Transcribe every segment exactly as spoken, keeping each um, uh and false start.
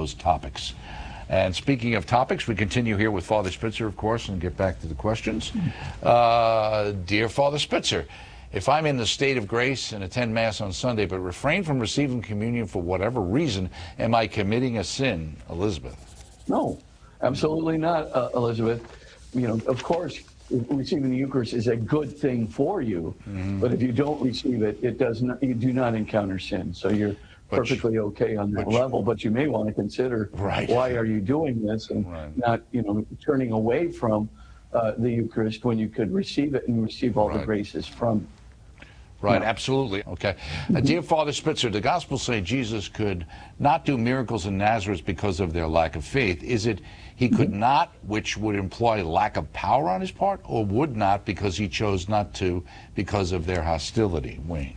those topics. And speaking of topics, we continue here with Father Spitzer, of course, and get back to the questions. Uh, dear Father Spitzer, if I'm in the state of grace and attend Mass on Sunday, but refrain from receiving communion for whatever reason, am I committing a sin? Elizabeth. No, absolutely not, uh, Elizabeth. You know, of course, receiving the Eucharist is a good thing for you, mm-hmm. but if you don't receive it, it does not. You do not encounter sin. So you're but perfectly okay on that level. You, but you may want to consider right. why are you doing this, and right. not, you know, turning away from uh, the Eucharist when you could receive it and receive all right. the graces from it. Right, yeah. Absolutely. Okay. Uh, dear Father Spitzer, the Gospels say Jesus could not do miracles in Nazareth because of their lack of faith. Is it he could mm-hmm. not, which would imply lack of power on his part, or would not because he chose not to because of their hostility? Wayne.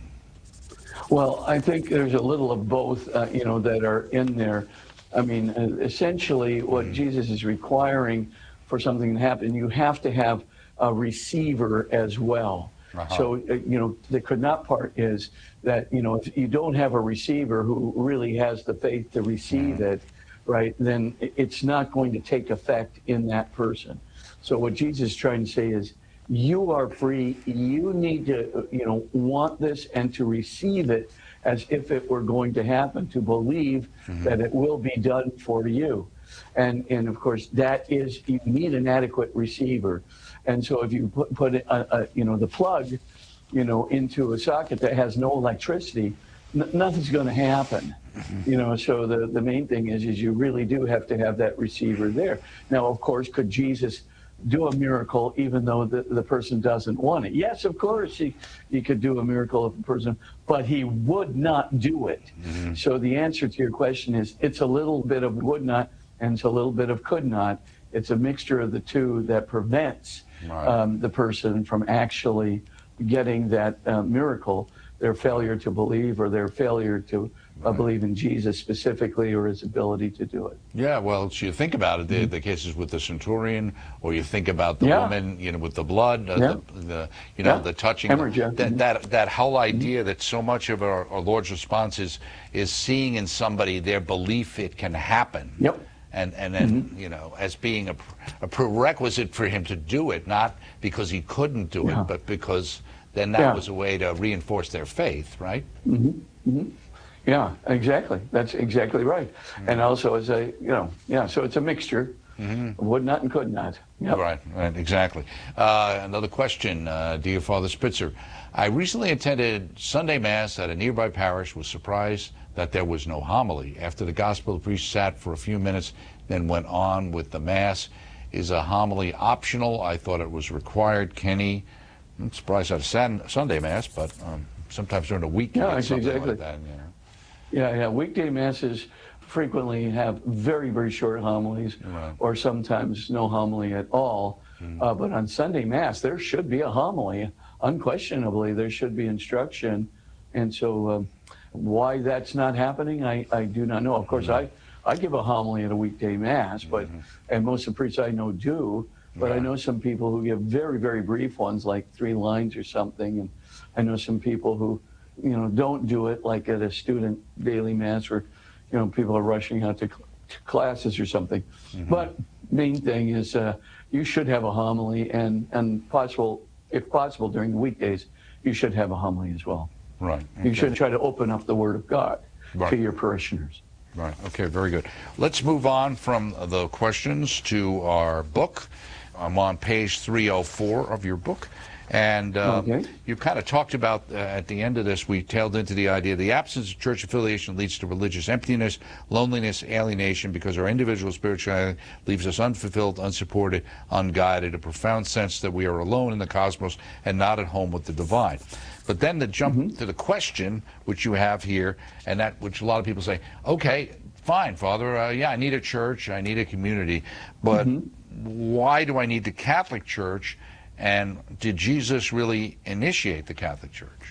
Well, I think there's a little of both, uh, you know, that are in there. I mean, uh, essentially what mm-hmm. Jesus is requiring for something to happen, you have to have a receiver as well. Uh-huh. So, uh, you know, the could not part is that, you know, if you don't have a receiver who really has the faith to receive mm-hmm. it, right, then it's not going to take effect in that person. So what Jesus is trying to say is, you are free. You need to, you know, want this and to receive it as if it were going to happen, to believe mm-hmm. that it will be done for you. And, and of course, that is, you need an adequate receiver. And so if you put, put a, a, you know, the plug, you know, into a socket that has no electricity, n- nothing's going to happen. Mm-hmm. You know, so the, the main thing is, is you really do have to have that receiver there. Now, of course, could Jesus do a miracle even though the, the person doesn't want it? Yes, of course, he, he could do a miracle if a person, but he would not do it. Mm-hmm. So the answer to your question is, it's a little bit of would not and it's a little bit of could not. It's a mixture of the two that prevents right. um, the person from actually getting that uh, miracle, their failure to believe or their failure to uh, right. believe in Jesus specifically or his ability to do it. Yeah, well, so you think about it, the, mm-hmm. the cases with the centurion, or you think about the yeah. woman, you know, with the blood, uh, yeah. the, the, you know, yeah. the touching, Hemorrhage, yeah. that, that, that whole idea mm-hmm. that so much of our, our Lord's response is, is seeing in somebody their belief it can happen. Yep. And, and then, mm-hmm. you know, as being a, a prerequisite for him to do it, not because he couldn't do yeah. it, but because then that yeah. was a way to reinforce their faith, right? Mm-hmm. Mm-hmm. Yeah, exactly. That's exactly right. Mm-hmm. And also as a, you know, yeah, so it's a mixture. Mm-hmm. Would not and could not. Yep. Right, right, exactly. Uh, another question, uh, dear Father Spitzer. I recently attended Sunday Mass at a nearby parish, was surprised that there was no homily. After the gospel, the priest sat for a few minutes, then went on with the Mass. Is a homily optional? I thought it was required. Kenny, I'm surprised at a Sunday Mass, but um, sometimes during the week you yeah, get something exactly. like that. You know? Yeah, yeah. Weekday Masses frequently have very, very short homilies, right. or sometimes no homily at all. Mm. Uh, but on Sunday Mass, there should be a homily. Unquestionably, there should be instruction. And so um, why that's not happening, I, I do not know. Of course, mm. I, I give a homily at a weekday Mass, but mm-hmm. and most of the priests I know do. But right. I know some people who give very, very brief ones, like three lines or something. And I know some people who, you know, don't do it, like at a student daily Mass where, you know, people are rushing out to, cl- to classes or something. Mm-hmm. But main thing is uh, you should have a homily, and, and possible, if possible, during the weekdays, you should have a homily as well. Right. Okay. You should try to open up the Word of God right. to your parishioners. Right. Okay, very good. Let's move on from the questions to our book. I'm on page three oh four of your book. And uh, okay. you kind of talked about, uh, at the end of this, we tailed into the idea the absence of church affiliation leads to religious emptiness, loneliness, alienation, because our individual spirituality leaves us unfulfilled, unsupported, unguided, a profound sense that we are alone in the cosmos and not at home with the divine. But then to jump mm-hmm. to the question, which you have here, and that which a lot of people say, okay, fine, Father, uh, yeah, I need a church, I need a community, but mm-hmm. why do I need the Catholic Church? And did Jesus really initiate the Catholic Church?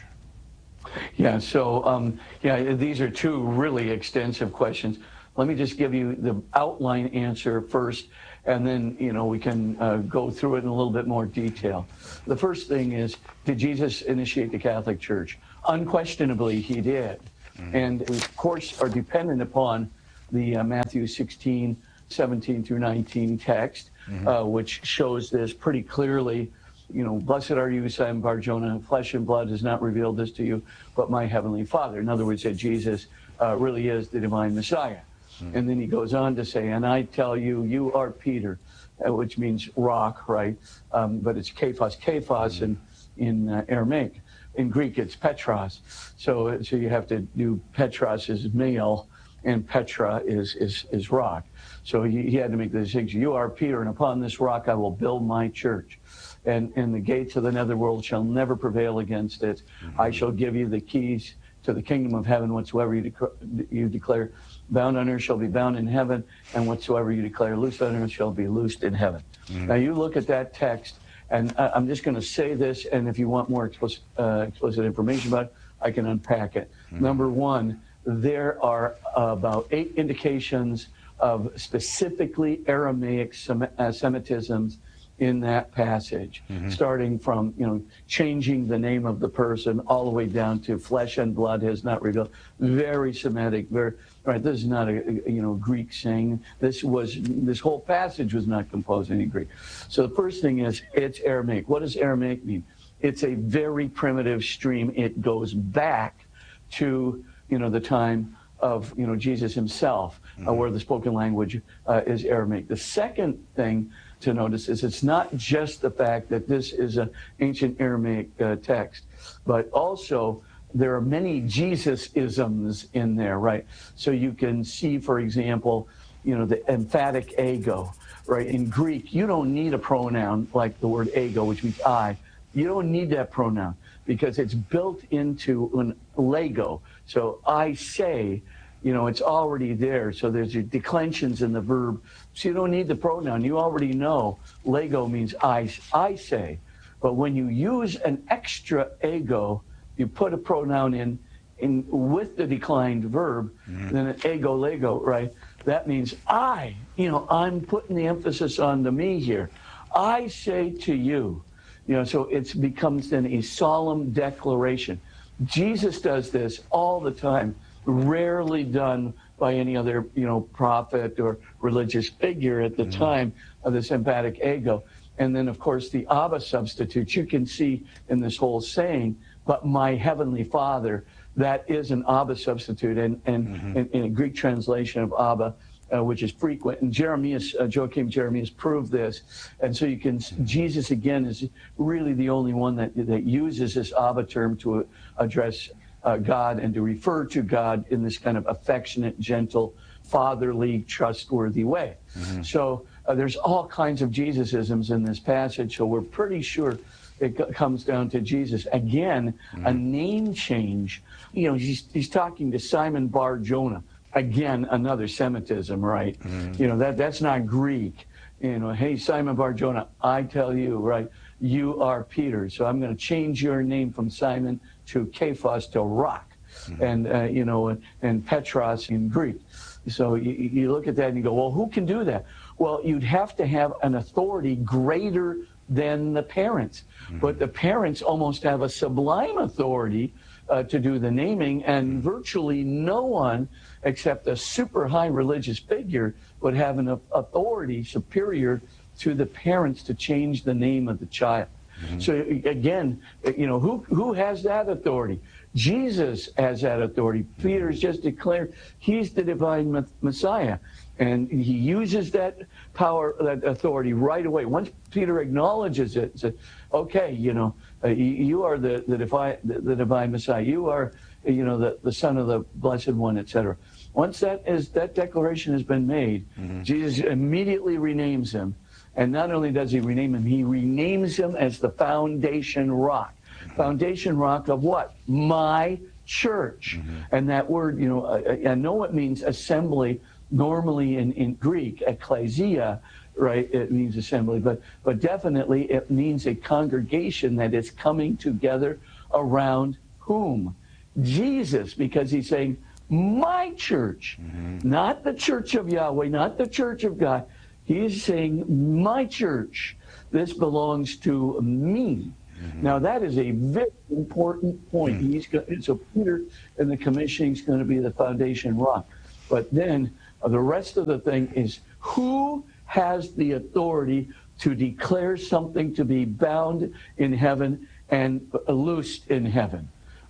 Yeah, so, um, yeah, these are two really extensive questions. Let me just give you the outline answer first, and then, you know, we can uh, go through it in a little bit more detail. The first thing is, did Jesus initiate the Catholic Church? Unquestionably, he did. Mm-hmm. And, of course, are dependent upon the uh, Matthew sixteen, seventeen through nineteen text, mm-hmm. uh, which shows this pretty clearly. You know, blessed are you, Simon Bar-Jonah, flesh and blood has not revealed this to you, but my heavenly Father. In other words, that Jesus uh, really is the divine Messiah. Mm-hmm. And then he goes on to say, and I tell you, you are Peter, uh, which means rock, right? Um, but it's Kephas, Kephas mm-hmm. in, in uh, Aramaic. In Greek, it's Petros. So, so you have to do Petros is male, and Petra is, is, is rock. So he, he had to make the distinction. You are Peter, and upon this rock I will build my church. And, and the gates of the netherworld shall never prevail against it. Mm-hmm. I shall give you the keys to the kingdom of heaven. Whatsoever you, dec- you declare bound on earth shall be bound in heaven, and whatsoever you declare loosed on earth shall be loosed in heaven. Mm-hmm. Now you look at that text, and I, I'm just going to say this, and if you want more explicit, uh, explicit information about it, I can unpack it. Mm-hmm. Number one, there are about eight indications of specifically Aramaic Sem- uh, Semitisms in that passage, mm-hmm. starting from, you know, changing the name of the person all the way down to flesh and blood has not revealed. Very Semitic, very, right, this is not a, a you know, Greek saying. This was, this whole passage was not composed in Greek. So the first thing is, it's Aramaic. What does Aramaic mean? It's a very primitive stream. It goes back to, you know, the time of, you know, Jesus himself, mm-hmm. uh, where the spoken language uh, is Aramaic. The second thing to notice is it's not just the fact that this is an ancient Aramaic uh, text, but also there are many Jesus-isms in there, right? So you can see, for example, you know, the emphatic ego, right? In Greek, you don't need a pronoun like the word ego, which means I. You don't need that pronoun because it's built into an lego. So I say, you know, it's already there. So there's your declensions in the verb. So you don't need the pronoun. You already know lego means I, I say. But when you use an extra ego, you put a pronoun in, in with the declined verb, mm-hmm. then an ego, lego, right? That means I, you know, I'm putting the emphasis on the me here. I say to you, you know, so it becomes then a solemn declaration. Jesus does this all the time. Rarely done by any other, you know, prophet or religious figure at the mm-hmm. time of this emphatic ego. And then, of course, the Abba substitute, you can see in this whole saying, but my heavenly Father, that is an Abba substitute. And, and mm-hmm. in, in a Greek translation of Abba, uh, which is frequent, and Jeremias, uh, Joachim Jeremias proved this. And so you can, Jesus again is really the only one that, that uses this Abba term to uh, address Uh, God and to refer to God in this kind of affectionate, gentle, fatherly, trustworthy way. Mm-hmm. So uh, there's all kinds of Jesus-isms in this passage, so we're pretty sure it c- comes down to Jesus. Again, mm-hmm. a name change. You know, he's, he's talking to Simon Bar-Jonah. Again, another Semitism, right? Mm-hmm. You know, that that's not Greek. You know, hey, Simon Bar-Jonah, I tell you, right, you are Peter. So I'm going to change your name from Simon to Kephas, to rock, mm-hmm. and, uh, you know, and, and Petros in Greek. So you, you look at that and you go, well, who can do that? Well, you'd have to have an authority greater than the parents. Mm-hmm. But the parents almost have a sublime authority uh, to do the naming, and virtually no one except a super high religious figure would have an authority superior to the parents to change the name of the child. Mm-hmm. So again, you know, who who has that authority? Jesus has that authority. Peter has just declared he's the divine Messiah, and he uses that power, that authority right away. Once Peter acknowledges it, says, "Okay, you know, uh, you, you are the the divine the, the divine Messiah. You are, you know, the the Son of the Blessed One, et cetera" Once that is that declaration has been made, mm-hmm. Jesus immediately renames him. And not only does he rename him, he renames him as the foundation rock. Mm-hmm. Foundation rock of what? My church. Mm-hmm. And that word, you know, I, I know it means assembly, normally in, in Greek, ekklesia, right? It means assembly, but, but definitely it means a congregation that is coming together around whom? Jesus, because he's saying, my church, mm-hmm. not the church of Yahweh, not the church of God. He's saying, my church, this belongs to me. Mm-hmm. Now, that is a very important point. Mm-hmm. He's go- so Peter in the commissioning is going to be the foundation rock. But then Uh, the rest of the thing is who has the authority to declare something to be bound in heaven and loosed in heaven?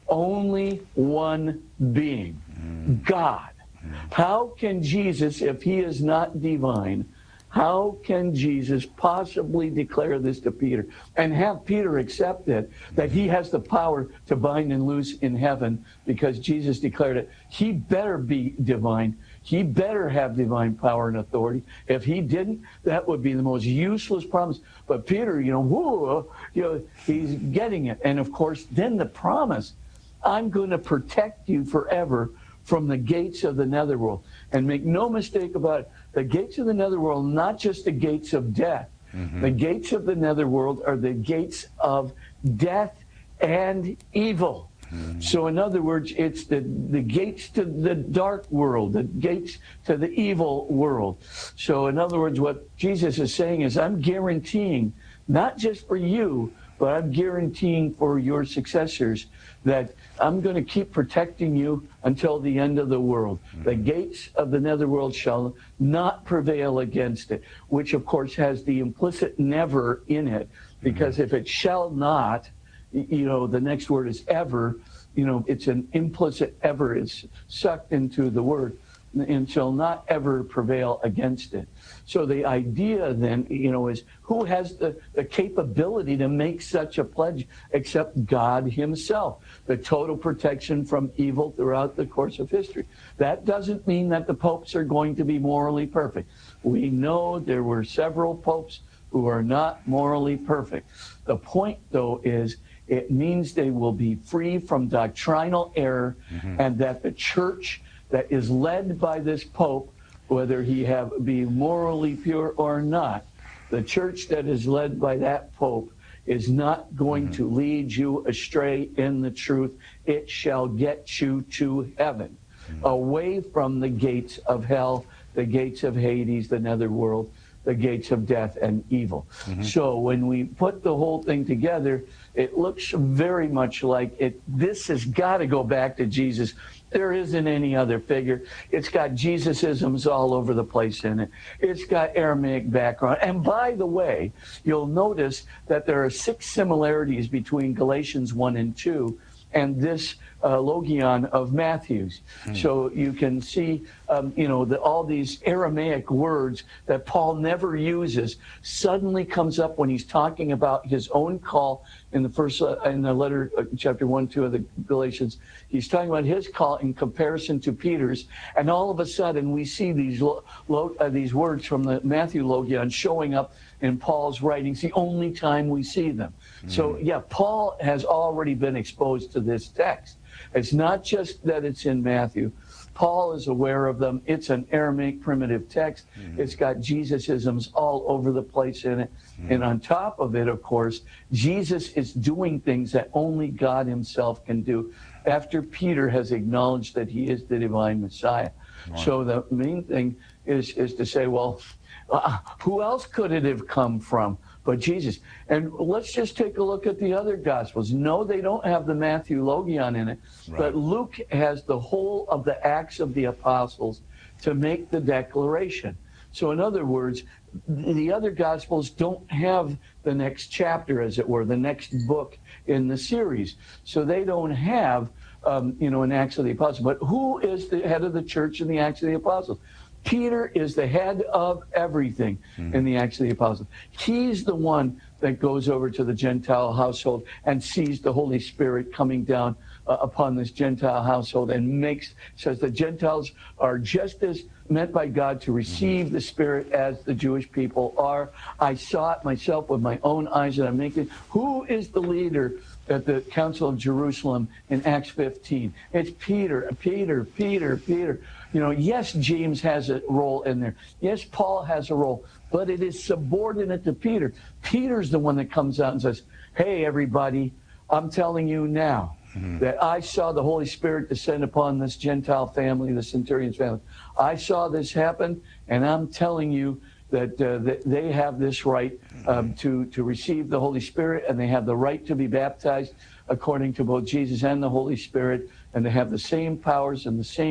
Only one being, mm. God. Mm. How can Jesus, if he is not divine, how can Jesus possibly declare this to Peter and have Peter accept it, that he has the power to bind and loose in heaven because Jesus declared it? He better be divine. He better have divine power and authority. If he didn't, that would be the most useless promise. But Peter, you know, whoa, you know, he's getting it. And of course, then the promise, I'm going to protect you forever from the gates of the netherworld. And make no mistake about it, the gates of the netherworld, not just the gates of death. Mm-hmm. The gates of the netherworld are the gates of death and evil. Mm-hmm. So in other words, it's the, the gates to the dark world, the gates to the evil world. So in other words, what Jesus is saying is, I'm guaranteeing, not just for you, but I'm guaranteeing for your successors that I'm going to keep protecting you until the end of the world. Mm-hmm. The gates of the netherworld shall not prevail against it, which of course has the implicit never in it, because mm-hmm. if it shall not, you know, the next word is ever, you know, it's an implicit ever. It's sucked into the word and shall not ever prevail against it. So the idea then, you know, is who has the, the capability to make such a pledge except God himself? The total protection from evil throughout the course of history. That doesn't mean that the popes are going to be morally perfect. We know there were several popes who are not morally perfect. The point, though, is it means they will be free from doctrinal error, mm-hmm. and that the church that is led by this pope, whether he have be morally pure or not, the church that is led by that pope is not going mm-hmm. to lead you astray in the truth. It shall get you to heaven, mm-hmm. away from the gates of hell, the gates of Hades, the netherworld, the gates of death and evil. Mm-hmm. So when we put the whole thing together, it looks very much like it. This has got to go back to Jesus. There isn't any other figure. It's got Jesus-isms all over the place in it. It's got Aramaic background. And by the way, you'll notice that there are six similarities between Galatians one and two and this uh, Logion of Matthew's. Hmm. So you can see, um, you know, the, all these Aramaic words that Paul never uses suddenly comes up when he's talking about his own call in the first, uh, in the letter, uh, chapter one, two of the Galatians. He's talking about his call in comparison to Peter's, and all of a sudden we see these lo, lo, uh, these words from the Matthew Logion showing up in Paul's writings, the only time we see them. Mm. So, yeah, Paul has already been exposed to this text. It's not just that it's in Matthew. Paul is aware of them. It's an Aramaic primitive text. Mm. It's got Jesus-isms all over the place in it. Mm. And on top of it, of course, Jesus is doing things that only God himself can do after Peter has acknowledged that he is the divine Messiah. Wow. So the main thing is, is to say, well, Uh, who else could it have come from but Jesus? And let's just take a look at the other Gospels. No, they don't have the Matthew Logion in it, right. But Luke has the whole of the Acts of the Apostles to make the declaration. So in other words, the other Gospels don't have the next chapter, as it were, the next book in the series. So they don't have, um, you know, an Acts of the Apostles. But who is the head of the church in the Acts of the Apostles? Peter is the head of everything mm-hmm. in the Acts of the Apostles. He's the one that goes over to the Gentile household and sees the Holy Spirit coming down uh, upon this Gentile household and makes, says the Gentiles are just as meant by God to receive mm-hmm. the Spirit as the Jewish people are. I saw it myself with my own eyes, and I'm making, who is the leader at the Council of Jerusalem in Acts fifteen? It's Peter, Peter, Peter, Peter. You know, yes, James has a role in there. Yes, Paul has a role, but it is subordinate to Peter. Peter's the one that comes out and says, hey, everybody, I'm telling you now mm-hmm. that I saw the Holy Spirit descend upon this Gentile family, the centurion's family. I saw this happen, and I'm telling you that, uh, that they have this right um, to, to receive the Holy Spirit, and they have the right to be baptized according to both Jesus and the Holy Spirit, and they have the same powers and the same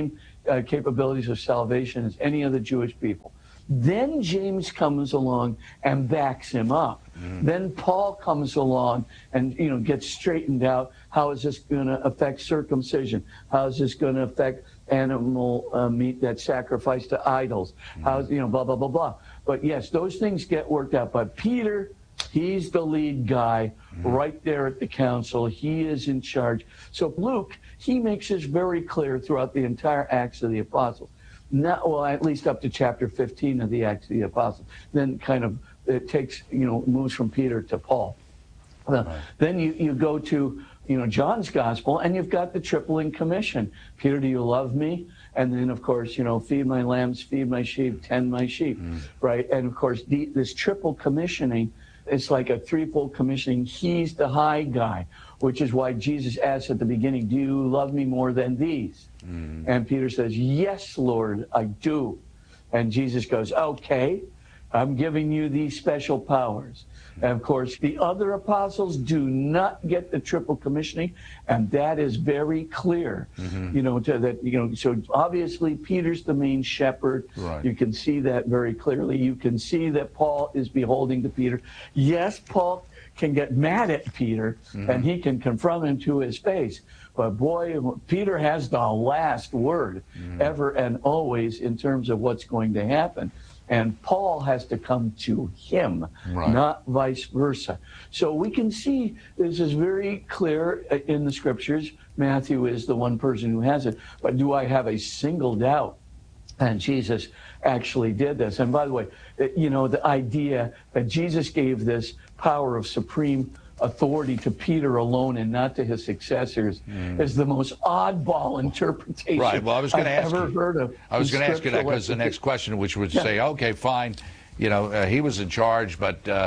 uh, capabilities of salvation as any of the Jewish people. Then James comes along and backs him up. Mm-hmm. Then Paul comes along and, you know, gets straightened out. How is this going to affect circumcision? How is this going to affect animal uh, meat that's sacrificed to idols? Mm-hmm. How's, you know, blah, blah, blah, blah. But yes, those things get worked out. But Peter, he's the lead guy mm-hmm. right there at the council. He is in charge. So Luke, he makes this very clear throughout the entire Acts of the Apostles. Not, well, at least up to chapter fifteen of the Acts of the Apostles. Then kind of it takes, you know, moves from Peter to Paul. Uh, right. Then you, you go to, you know, John's gospel, and you've got the tripling commission. Peter, do you love me? And then, of course, you know, feed my lambs, feed my sheep, tend my sheep, mm. right? And, of course, the, this triple commissioning, it's like a threefold commissioning. He's the high guy, which is why Jesus asks at the beginning, do you love me more than these? Mm. And Peter says, yes, Lord, I do. And Jesus goes, okay, I'm giving you these special powers. And of course, the other apostles do not get the triple commissioning, and that is very clear. Mm-hmm. You know, to that, you know, so obviously Peter's the main shepherd. Right. You can see that very clearly. You can see that Paul is beholding to Peter. Yes, Paul can get mad at Peter, mm-hmm. and he can confront him to his face. But boy, Peter has the last word mm-hmm. ever and always in terms of what's going to happen. And Paul has to come to him, right. not vice versa. So we can see this is very clear in the scriptures. Matthew is the one person who has it. But do I have a single doubt? And Jesus actually did this. And by the way, you know, the idea that Jesus gave this power of supreme authority to Peter alone and not to his successors mm. is the most oddball interpretation right. Well, I was going to ask ever you, heard of. I was going to ask you that because the next question, which would yeah. say, okay, fine, you know, uh, he was in charge, but uh,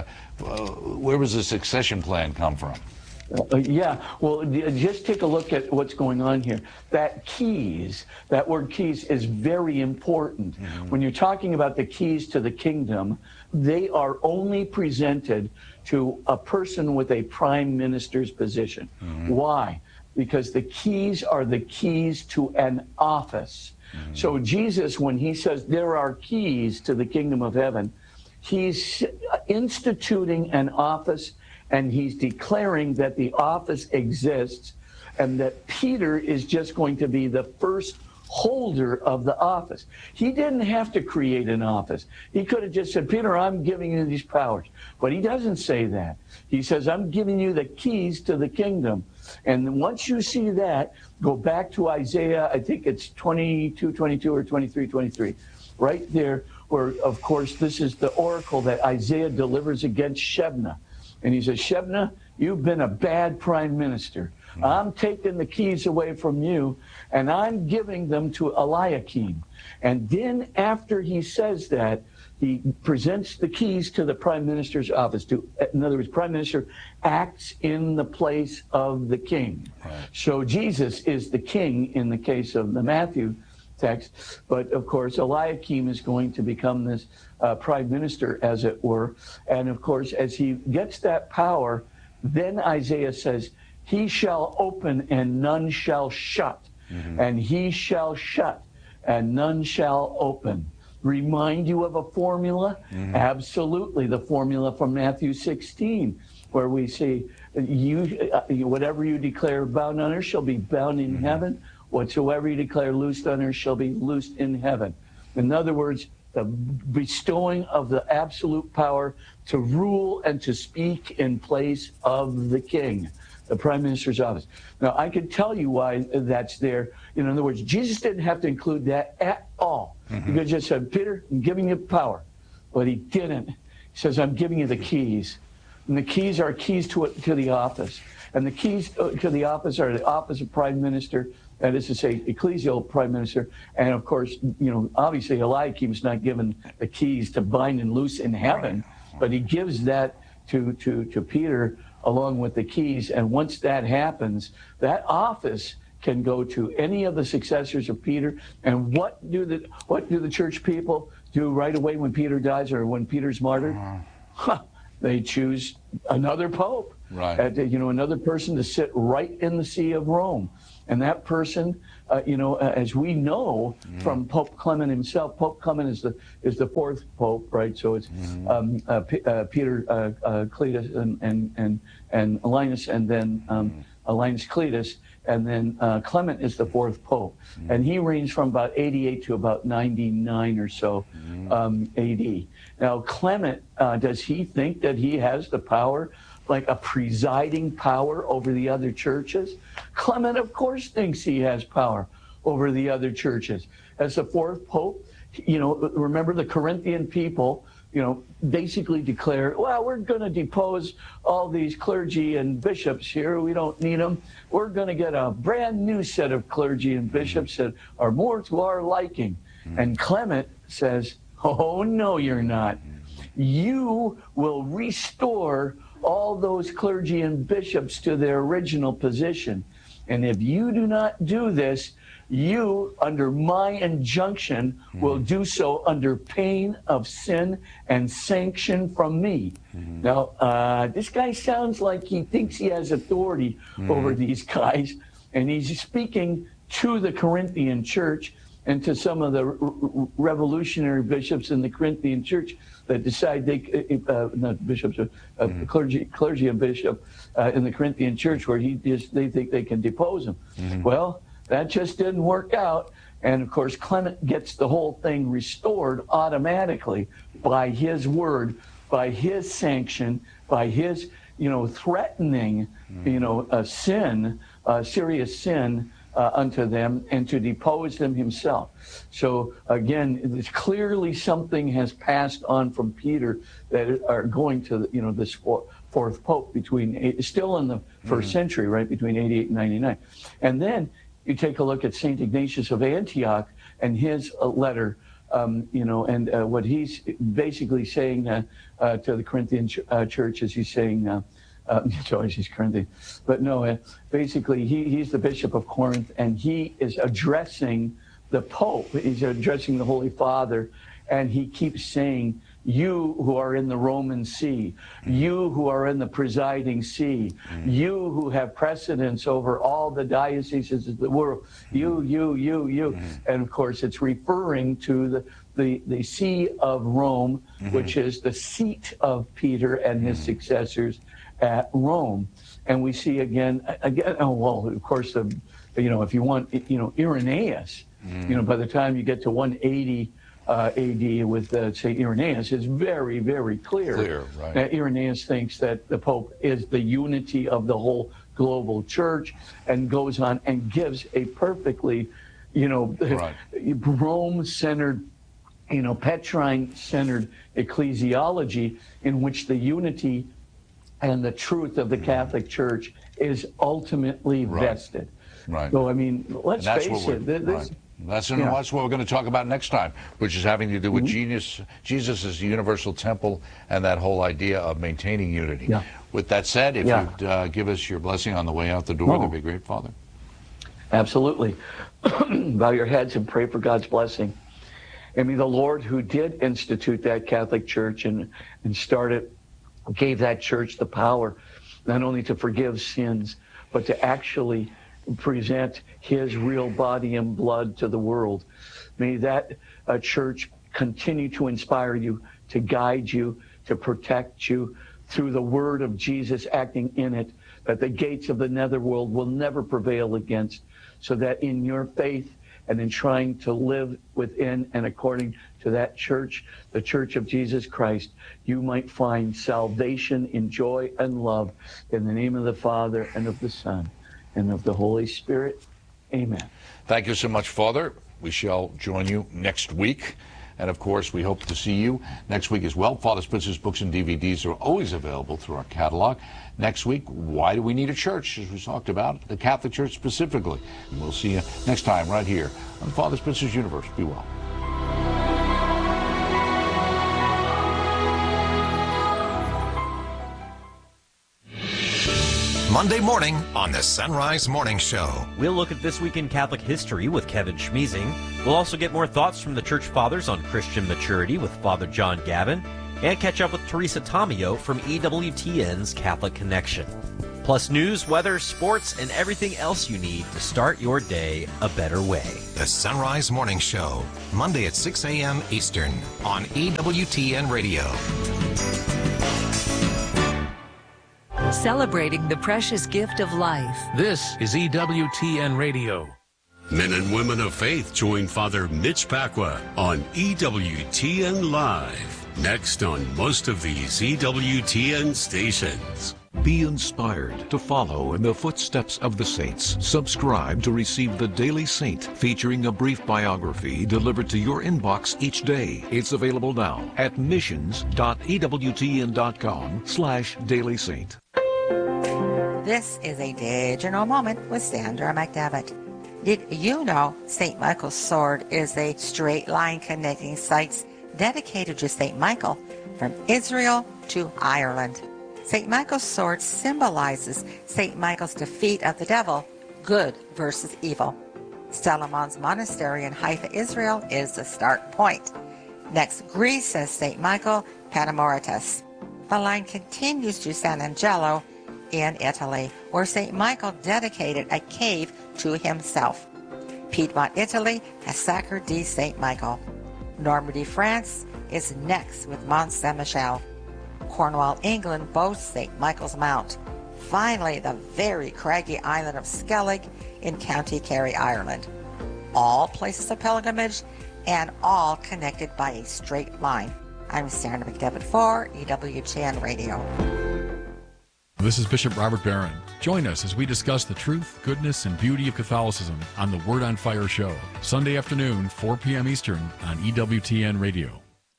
where was the succession plan come from? Uh, yeah, well, just take a look at what's going on here. That keys, that word keys is very important. Mm-hmm. When you're talking about the keys to the kingdom, they are only presented to a person with a prime minister's position. Mm-hmm. Why? Because the keys are the keys to an office. Mm-hmm. So Jesus, when he says there are keys to the kingdom of heaven, he's instituting an office, and he's declaring that the office exists and that Peter is just going to be the first holder of the office. He didn't have to create an office. He could have just said, Peter, I'm giving you these powers. But he doesn't say that. He says, I'm giving you the keys to the kingdom. And once you see that, go back to Isaiah, I think it's twenty-two twenty-two or twenty-three twenty-three, right there, where, of course, this is the oracle that Isaiah delivers against Shebna. And he says, Shebna, you've been a bad prime minister. Mm-hmm. I'm taking the keys away from you, and I'm giving them to Eliakim. And then after he says that, he presents the keys to the prime minister's office. To, in other words, prime minister acts in the place of the king. Right. So Jesus is the king in the case of the Matthew text. But, of course, Eliakim is going to become this uh, prime minister, as it were. And, of course, as he gets that power, then Isaiah says, he shall open and none shall shut. Mm-hmm. And he shall shut and none shall open. Remind you of a formula? Mm-hmm. Absolutely. The formula from Matthew sixteen, where we see, you, uh, whatever you declare bound on earth shall be bound in mm-hmm. heaven. Whatsoever you declare loosed on earth shall be loosed in heaven. In other words, the bestowing of the absolute power to rule and to speak in place of the king, the prime minister's office. Now, I can tell you why that's there. In other words, Jesus didn't have to include that at all. Mm-hmm. He could have just said, Peter, I'm giving you power. But he didn't. He says, I'm giving you the keys. And the keys are keys to it, to the office. And the keys to the office are the office of prime minister, that is to say, ecclesial prime minister. And of course, you know, obviously Eliakim's not given the keys to bind and loose in heaven, but he gives that to, to, to Peter along with the keys. And once that happens, that office can go to any of the successors of Peter. And what do the what do the church people do right away when Peter dies or when Peter's martyred? Huh. they choose another pope, right? Uh, you know, another person to sit right in the See of Rome, and that person, uh, you know, uh, as we know mm-hmm. from Pope Clement himself, Pope Clement is the is the fourth pope, right? So it's mm-hmm. um, uh, P- uh, Peter uh, uh, Cletus and and and and Linus, and then um, mm-hmm. Linus Cletus. And then uh, Clement is the fourth pope. Mm-hmm. And he reigns from about eighty-eight to about ninety-nine or so mm-hmm. um, A D. Now, Clement, uh, does he think that he has the power, like a presiding power over the other churches? Clement, of course, thinks he has power over the other churches. As the fourth pope, you know, remember the Corinthian people, you know, basically declare, well, we're going to depose all these clergy and bishops here. We don't need them. We're going to get a brand new set of clergy and bishops that are more to our liking. Mm-hmm. And Clement says, oh, no, you're not. You will restore all those clergy and bishops to their original position. And if you do not do this, you, under my injunction, mm-hmm. will do so under pain of sin and sanction from me. Mm-hmm. Now, uh, this guy sounds like he thinks he has authority mm-hmm. over these guys, and he's speaking to the Corinthian church and to some of the re- revolutionary bishops in the Corinthian church that decide they, uh, not bishops, uh, mm-hmm. clergy, clergy and bishop uh, in the Corinthian church, where he just, they think they can depose him. Mm-hmm. Well, that just didn't work out. And of course, Clement gets the whole thing restored automatically by his word, by his sanction, by his, you know, threatening, mm-hmm. you know, a sin, a serious sin uh, unto them, and to depose them himself. So again, it's clearly something has passed on from Peter that are going to, you know, this fourth pope between, still in the first mm-hmm. century, right, between eighty-eight and ninety-nine. And then you take a look at Saint Ignatius of Antioch and his uh, letter, um, you know, and uh, what he's basically saying uh, uh, to the Corinthian ch- uh, church is he's saying, uh, uh, it's always he's Corinthian, but no, uh, basically he, he's the Bishop of Corinth, and he is addressing the Pope. He's addressing the Holy Father, and he keeps saying, you who are in the Roman see, you who are in the presiding see, mm. you who have precedence over all the dioceses of the world, mm. you, you, you, you. Mm. And of course, it's referring to the, the, the See of Rome, mm-hmm. which is the seat of Peter and his mm. successors at Rome. And we see again, again, oh, well, of course, the, you know, if you want, you know, Irenaeus, mm. you know, by the time you get to one eighty, Uh, A D with uh, Saint Irenaeus, is very, very clear. Clear, right. That Irenaeus thinks that the Pope is the unity of the whole global church, and goes on and gives a perfectly, you know, right. Rome-centered, you know, Petrine-centered ecclesiology in which the unity and the truth of the Catholic Church is ultimately right. vested. Right. So, I mean, let's face it. This, right. That's, yeah. that's what we're going to talk about next time, which is having to do with mm-hmm. genius, Jesus as the universal temple, and that whole idea of maintaining unity. Yeah. With that said, if yeah. you'd uh, give us your blessing on the way out the door, oh. that'd be great, Father. Absolutely. Bow your heads and pray for God's blessing. And may the Lord, who did institute that Catholic Church and, and started, gave that church the power not only to forgive sins, but to actually present his real body and blood to the world. May that uh, church continue to inspire you, to guide you, to protect you through the word of Jesus acting in it, that the gates of the netherworld will never prevail against, so that in your faith and in trying to live within and according to that church, the Church of Jesus Christ, you might find salvation in joy and love, in the name of the Father and of the Son and of the Holy Spirit. Amen. Thank you so much, Father. We shall join you next week. And of course, we hope to see you next week as well. Father Spitzer's books and D V Ds are always available through our catalog. Next week, why do we need a church, as we talked about, the Catholic Church specifically. And we'll see you next time right here on Father Spitzer's Universe. Be well. Monday morning on the Sunrise Morning Show. We'll look at This Week in Catholic History with Kevin Schmeezing. We'll also get more thoughts from the Church Fathers on Christian maturity with Father John Gavin. and catch up with Teresa Tomeo from E W T N's Catholic Connection. Plus news, weather, sports, and everything else you need to start your day a better way. The Sunrise Morning Show, Monday at six a.m. Eastern on E W T N Radio. Celebrating the precious gift of life. This is E W T N Radio. Men and women of faith join Father Mitch Pacwa on E W T N Live. Next on most of these E W T N stations. Be inspired to follow in the footsteps of the saints. Subscribe to receive the Daily Saint, featuring a brief biography delivered to your inbox each day. It's available now at missions dot e w t n dot com slash daily saint. This is a digital moment with Sandra McDevitt. Did you know Saint Michael's sword is a straight line connecting sites dedicated to Saint Michael from Israel to Ireland? Saint Michael's sword symbolizes Saint Michael's defeat of the devil, good versus evil. Solomon's monastery in Haifa, Israel is the start point. Next, Greece says Saint Michael Patamoritas. The line continues to San Angelo in Italy, where Saint Michael dedicated a cave to himself. Piedmont, Italy has Sacre di Saint Michael. Normandy, France is next with Mont Saint-Michel. Cornwall, England boasts Saint Michael's Mount. Finally, the very craggy island of Skellig in County Kerry, Ireland. All places of pilgrimage and all connected by a straight line. I'm Sandra McDevitt for E W T N Radio. This is Bishop Robert Barron. Join us as we discuss the truth, goodness, and beauty of Catholicism on the Word on Fire show, Sunday afternoon, four p.m. Eastern on E W T N Radio.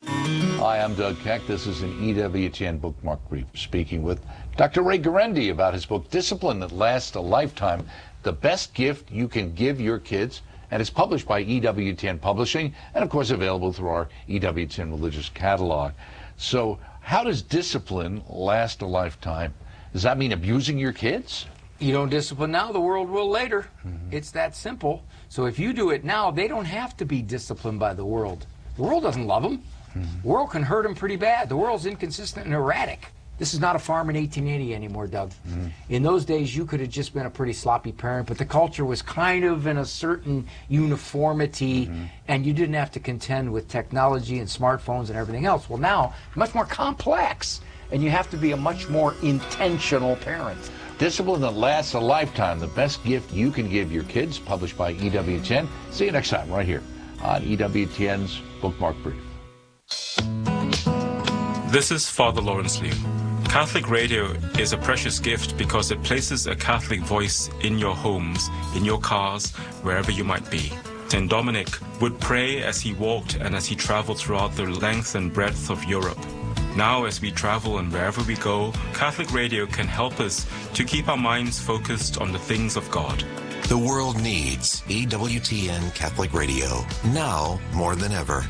Hi, I'm Doug Keck. This is an E W T N Bookmark Brief, speaking with Doctor Ray Guarendi about his book, Discipline That Lasts a Lifetime, The Best Gift You Can Give Your Kids. And it's published by E W T N Publishing and, of course, available through our E W T N Religious Catalog. So how does discipline last a lifetime? Does that mean abusing your kids? You don't discipline now, the world will later. Mm-hmm. It's that simple. So if you do it now, they don't have to be disciplined by the world. The world doesn't love them. Mm-hmm. The world can hurt them pretty bad. The world's inconsistent and erratic. This is not a farm in eighteen eighty anymore, Doug. Mm-hmm. In those days, you could have just been a pretty sloppy parent, but the culture was kind of in a certain uniformity, mm-hmm. and you didn't have to contend with technology and smartphones and everything else. Well, now, much more complex, and you have to be a much more intentional parent. Discipline That Lasts a Lifetime, the best gift you can give your kids, published by E W T N. See you next time right here on E W T N's Bookmark Brief. This is Father Lawrence Liu. Catholic radio is a precious gift because it places a Catholic voice in your homes, in your cars, wherever you might be. Saint Dominic would pray as he walked and as he traveled throughout the length and breadth of Europe. Now, as we travel and wherever we go, Catholic radio can help us to keep our minds focused on the things of God. The world needs E W T N Catholic Radio, now more than ever.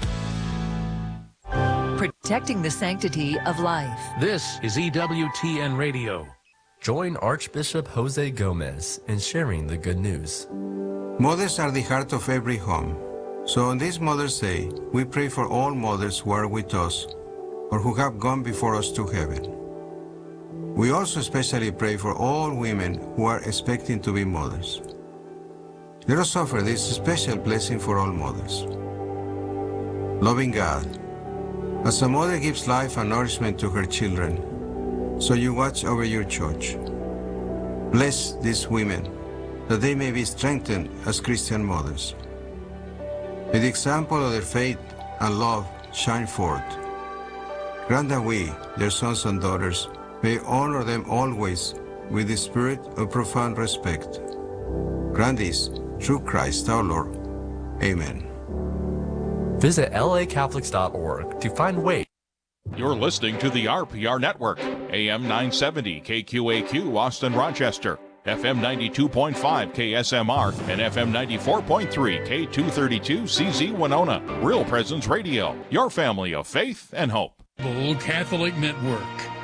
Protecting the sanctity of life. This is E W T N Radio. Join Archbishop Jose Gomez in sharing the good news. Mothers are the heart of every home. So on this Mother's Day, we pray for all mothers who are with us or who have gone before us to heaven. We also especially pray for all women who are expecting to be mothers. Let us offer this special blessing for all mothers. Loving God, as a mother gives life and nourishment to her children, so you watch over your church. Bless these women, that they may be strengthened as Christian mothers. May the example of their faith and love shine forth. Grant that we, their sons and daughters, may honor them always with the spirit of profound respect. Grant this through Christ our Lord. Amen. Visit L A Catholics dot org to find ways. You're listening to the R P R Network, A M nine seventy K Q A Q Austin Rochester, F M ninety-two point five K S M R, and F M ninety-four point three K two thirty-two C Z Winona. Real Presence Radio, your family of faith and hope. Catholic Network.